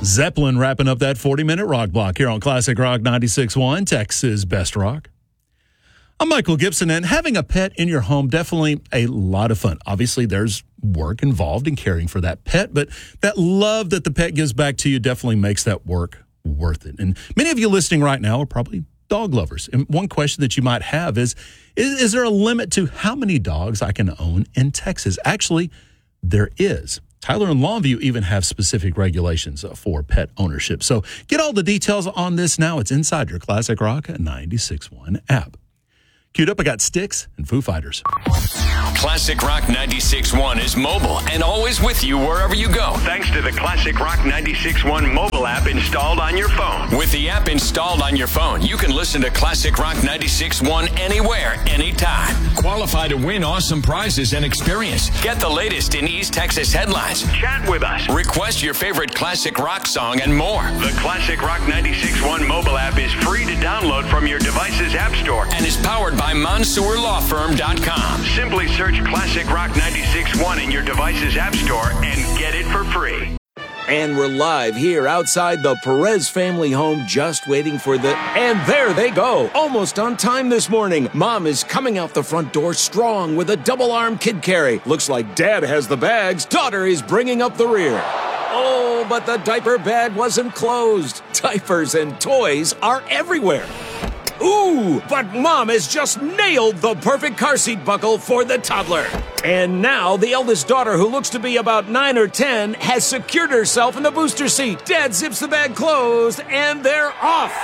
Zeppelin wrapping up that 40-minute rock block here on Classic Rock 96.1, Texas Best Rock. I'm Michael Gibson, and having a pet in your home, definitely a lot of fun. Obviously, there's work involved in caring for that pet, but that love that the pet gives back to you definitely makes that work worth it. And many of you listening right now are probably dog lovers. And one question that you might have is there a limit to how many dogs I can own in Texas? Actually, there is. Tyler and Longview even have specific regulations for pet ownership. So get all the details on this now. It's inside your Classic Rock 96.1 app. Queued up, I got Styx and Foo Fighters. Classic Rock 96.1 is mobile and always with you wherever you go. Thanks to the Classic Rock 96.1 mobile app installed on your phone. With the app installed on your phone, you can listen to Classic Rock 96.1 anywhere, anytime. Qualify to win awesome prizes and experience. Get the latest in East Texas headlines. Chat with us. Request your favorite classic rock song and more. The Classic Rock 96.1 mobile app is free to download from your device's app store and is powered by MonsourLawFirm.com. Simply search Classic Rock 96.1 in your device's app store and get it for free. And we're live here outside the Perez family home, just waiting for and there they go, almost on time this morning. Mom is coming out the front door strong with a double-arm kid carry. Looks like Dad has the bags. Daughter is bringing up the rear. Oh, but the diaper bag wasn't closed. Diapers and toys are everywhere. Ooh, but Mom has just nailed the perfect car seat buckle for the toddler. And now the eldest daughter, who looks to be about 9 or 10, has secured herself in the booster seat. Dad zips the bag closed, and they're off.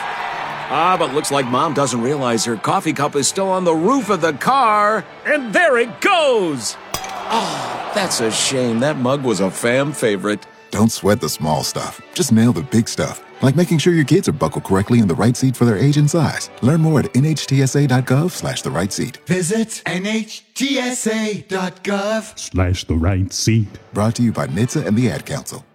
But looks like Mom doesn't realize her coffee cup is still on the roof of the car. And there it goes. Oh, that's a shame. That mug was a fam favorite. Don't sweat the small stuff. Just nail the big stuff. Like making sure your kids are buckled correctly in the right seat for their age and size. Learn more at nhtsa.gov/the right seat. Visit nhtsa.gov/the right seat. Brought to you by NHTSA and the Ad Council.